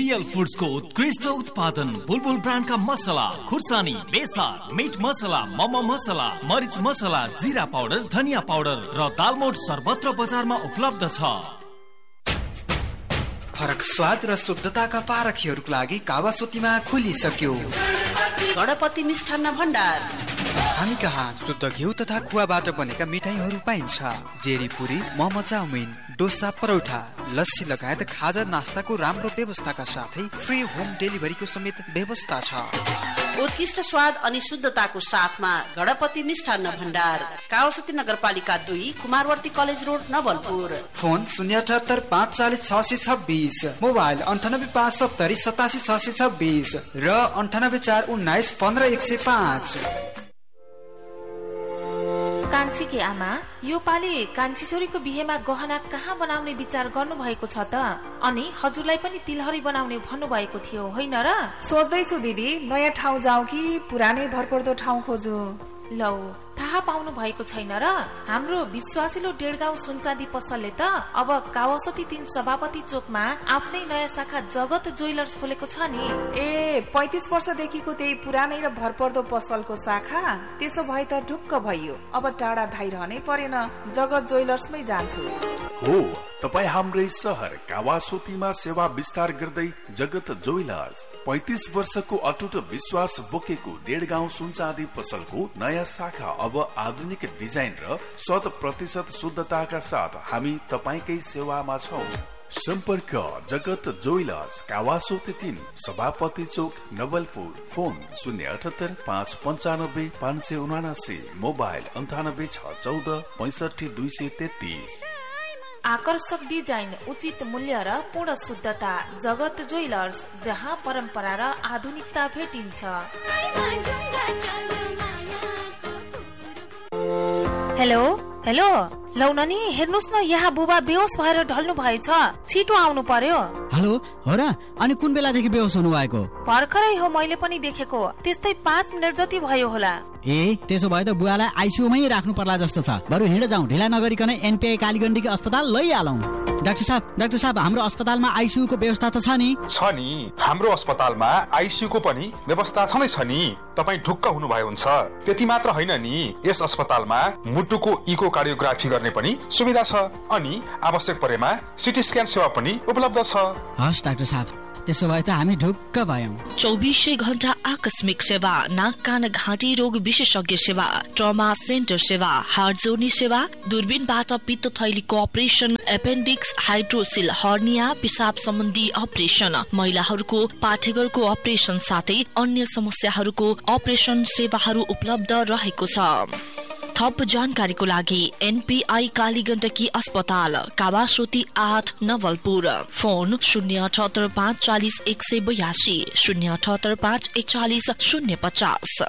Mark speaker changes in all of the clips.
Speaker 1: Real foods को उत्कृष्ट उत्पादन बुलबुल ब्रांड का मसाला, खुर्सानी, बेसार, मीट मसाला, मम मसाला, मरिच मसाला, जीरा पाउडर, धनिया पाउडर र दालमोट सर्वत्र बजारमा उपलब्ध छ।
Speaker 2: फरक स्वाद र शुद्धताका पारखीहरूको लागि कावासोतीमा खुलिसक्यो
Speaker 3: गणपति मिष्ठान्न भण्डार।
Speaker 2: हामी कहाँ शुद्ध घिउ तथा खुवाबाट बनेका मिठाईहरू पाइन्छ। जेरी पुरी, मोमो, चाउमिन, डोसा, परौठा, लस्सी लगायत खाजा नास्ताको राम्रो व्यवस्थाका साथै फ्री होम डेलिभरीको समेत व्यवस्था छ।
Speaker 3: उत्कृष्ट स्वाद अनि शुद्धताको साथमा गणपति मिष्ठान्न भण्डार, कावासोती नगरपालिका 2, Kumarwarti college road, Nawalpur.
Speaker 2: Phone 078 540 626, mobile 98 570 87 626 र 98 419 15 105।
Speaker 4: कान्छीकी आमा, यो पालि कान्छी छोरीको बिहेमा गहना कहाँ बनाउने विचार गर्नु भएको छ त? अनि हजुरलाई पनि तिलहरी बनाउने भन्नु भएको थियो होइन र?
Speaker 5: सोच्दैछु दिदी, नयाँ ठाउँ जाऊ कि पुरानै भरपर्दो ठाउँ खोजु।
Speaker 4: लौ, थाहा पाउनु भएको छैन र? हाम्रो विश्वासिलो डेढगाउँ सुनचाँदी पसलले त अब कावासोती 3 सभापति चोकमा आफ्नै नयाँ शाखा जगत ज्वेलर्स खोलेको छ नि।
Speaker 5: ए, 35 वर्षदेखिको त्यही पुरानै र भरपर्दो पसलको शाखा? त्यसो भए त ढुक्क भइयो। अब टाढा धाइरहनै परेन, जगत ज्वेलर्समै जान्छु।
Speaker 6: हो, तपाई हाम्रै सहर कावासोतीमा सेवा विस्तार गर्दै जगत ज्वेलर्स 35 वर्षको अटुट विश्वास बोकेको डेढगाउँ सुनचाँदी पसलको नयाँ शाखा अब आधुनिक डिजाइन र 100% शुद्धताका साथ हामी तपाईकै सेवामा छौं। सम्पर्क जगत ज्वेलर्स, कावासोती 3, सभापति चोक, नवलपुर। Phone 078 595 579, mobile 98 614 65 233।
Speaker 4: आकर्षक डिजाइन, उचित मूल्य र पूर्ण शुद्धता, जगत ज्वेलर्स, जहाँ परम्परा र आधुनिकता भेटिन्छ। हेलो हेलो, लौ नानी हेर्नुस् न, यहाँ बुबा बेहोस भएर ढल्नु भएछ, छिटो आउनु पर्यो।
Speaker 7: हेलो, हो र? अनि कुन बेलादेखि बेहोस हुनु भएको?
Speaker 4: भर्खरै हो, मैले पनि देखेको, त्यस्तै 5 मिनट जति भयो होला।
Speaker 7: ए, त्यसो भए त बुवालाई आइसियुमै राख्नु पर्ला जस्तो छ। बरु हिँड जाउँ, ढिला नगरिकन एनपीआई कालीगण्डीको अस्पताल लैहालौँ। डाक्टर साहब, हाम्रो अस्पतालमा आइसियु को व्यवस्था त छ नि?
Speaker 8: छ नि, हाम्रो अस्पतालमा आइसियु को पनि व्यवस्था छँदै छ नि। तपाई ढुक्क हुनु भयो हुन्छ। त्यति मात्र होइन नि, यस अस्पतालमा मुटुको इकोकार्डियोग्राफी गर्ने पनि सुविधा छ अनि आवश्यक परेमा सिटी स्क्यान सेवा पनि उपलब्ध छ।
Speaker 7: हस् डाक्टर साहब, त्यसो भए त हामी ढुक्क भयौं।
Speaker 9: 24 घण्टा आकस्मिक सेवा, नाक कान घाँटी रोग विशेषज्ञ सेवा, ट्रमा सेन्टर सेवा, हार्ट जोड्ने सेवा, दूरबीनबाट पित्त थैलीको अपरेसन, एपेन्डिक्स, हाइड्रोसिल, हर्निया, पिसाब सम्बन्धी अपरेसन, महिलाहरूको पाठेघरको अपरेसन साथै अन्य समस्याहरूको अपरेसन सेवाहरू उपलब्ध रहेको छ। थप जानकारीको लागि एनपीआई कालीगण्डकी अस्पताल, कावासोती 8, नवलपुर। फोन 078 540 182, 078 541 050।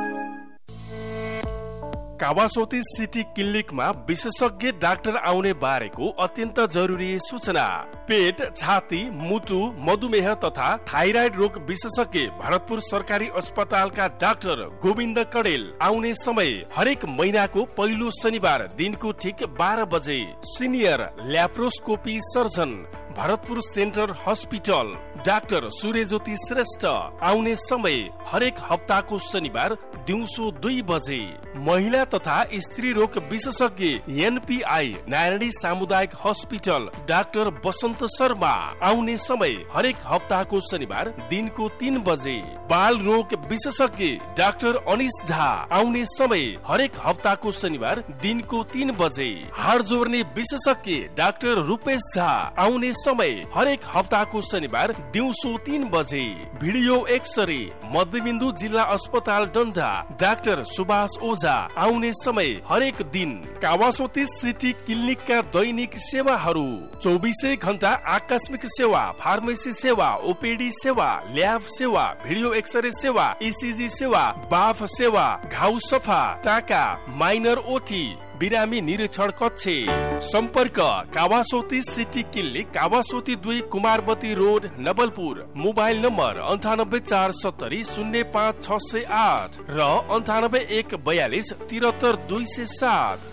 Speaker 6: कावासोती सिटी क्लिनिकमा विशेषज्ञ डाक्टर आउने बारेको अत्यन्त जरुरी सूचना। पेट, छाती, मुटु, मधुमेह तथा थाइराइड रोग विशेषज्ञ भरतपुर सरकारी अस्पतालका डाक्टर गोविन्द कडेल आउने समय हरेक महिनाको पहिलो शनिबार दिनको ठीक 12 बजे। Senior laparoscopy surgeon Bharatpur centre hospital doctor सूर्यज्योति Shrestha आउने समय हरेक हप्ताको शनिबार दिउँसो 2 बजे। महिला तथा स्त्री रोग विशेषज्ञ एनपीआई नारायणी सामुदायिक हस्पिटल डाक्टर बसन्त शर्मा आउने समय हरेक हप्ताको शनिबार दिनको 3 बजे। बाल रोग विशेषज्ञ डाक्टर अनिश झा आउने समय हरेक हप्ताको शनिबार दिनको 3 बजे। हाड जोड्ने विशेषज्ञ डाक्टर रूपेश झा आउने समय हरेक हप्ताको शनिबार दिउँसो 3 बजे। भिडियो एक्सरे मध्यबिन्दु जिल्ला अस्पताल डन्डा डाक्टर सुभाष ओझा आउने समय हरेक दिन। कावासोती सिटी क्लिनिकका दैनिक सेवाहरू 24 घण्टा आकस्मिक सेवा, फार्मेसी सेवा, ओपीडी सेवा, ल्याब सेवा, भिडियो एक्सरे सेवा, ईसीजी सेवा, बाफ सेवा, घाउ सफा, टाका, माइनर ओटी, बिरामी निरीक्षण कक्ष। सम्पर्क Kawasoti city clinic, Kawasoti 2, कुमारवती road, Nawalpur. Mobile number 98 470 05 608 र 98 142 73 207।